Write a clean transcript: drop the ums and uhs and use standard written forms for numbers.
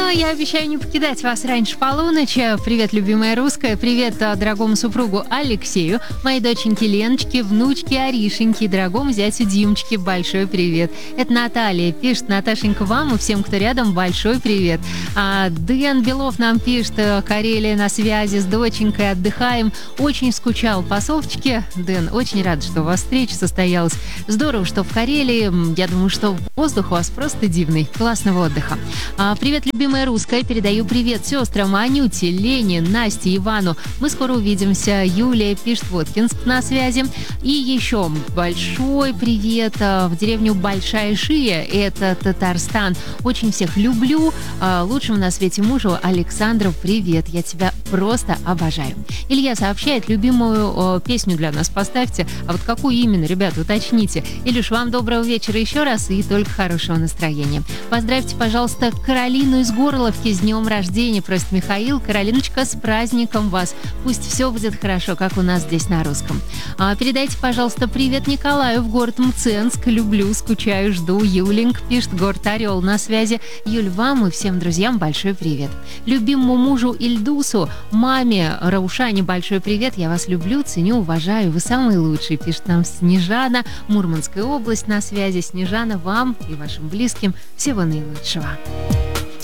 Но я обещаю не покидать вас раньше полуночи. Привет, любимая русская. Привет дорогому супругу Алексею, моей доченьке Леночке, внучке Аришеньке, дорогому зятю Димочке. Большой привет. Это Наталья пишет. Наташенька, вам и всем, кто рядом, большой привет. Дэн Белов нам пишет. Карелия на связи с доченькой. Отдыхаем. Очень скучал по Совчике. Дэн, очень рад, что у вас встреча состоялась. Здорово, что в Карелии. Я думаю, что воздух у вас просто дивный. Классного отдыха. Привет, любимая русская. Передаю привет сестрам Анюте, Лене, Насте, Ивану. Мы скоро увидимся. Юлия пишет, Воткинск на связи. И еще большой привет в деревню Большая Шия. Это Татарстан. Очень всех люблю. Лучшему на свете мужу Александру привет. Я тебя просто обожаю. Илья сообщает, любимую песню для нас поставьте. А вот какую именно, ребят, уточните. Илюш, вам доброго вечера еще раз и только хорошего настроения. Поздравьте, пожалуйста, Каролину из Горловки с днем рождения, просит Михаил. Каролиночка, с праздником вас. Пусть все будет хорошо, как у нас здесь на русском. Передайте, пожалуйста, привет Николаю в город Мценск. Люблю, скучаю, жду. Юлинг пишет, город Орел на связи. Юль, вам и всем друзьям большой привет. Любимому мужу Ильдусу, маме Раушане большой привет. Я вас люблю, ценю, уважаю. Вы самые лучшие, пишет нам Снежана. Мурманская область на связи. Снежана, вам и вашим близким всего наилучшего.